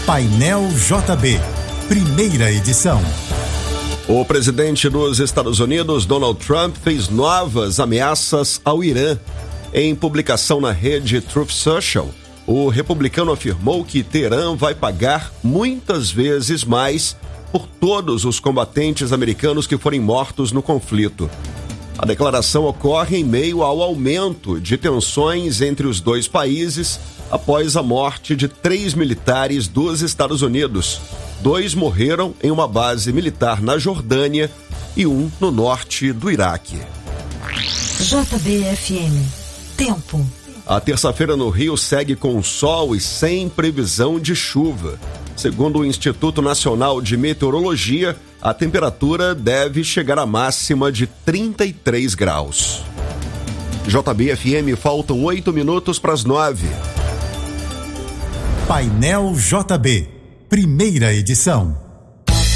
Painel JB, primeira edição. O presidente dos Estados Unidos, Donald Trump, fez novas ameaças ao Irã. Em publicação na rede Truth Social, o republicano afirmou que Teherã vai pagar muitas vezes mais por todos os combatentes americanos que forem mortos no conflito. A declaração ocorre em meio ao aumento de tensões entre os dois países após a morte de 3 militares dos Estados Unidos. 2 morreram em uma base militar na Jordânia e 1 no norte do Iraque. JBFM. Tempo. A terça-feira no Rio segue com sol e sem previsão de chuva. Segundo o Instituto Nacional de Meteorologia, a temperatura deve chegar à máxima de 33 graus. JBFM, faltam 8 minutos para as 9. Painel JB, primeira edição.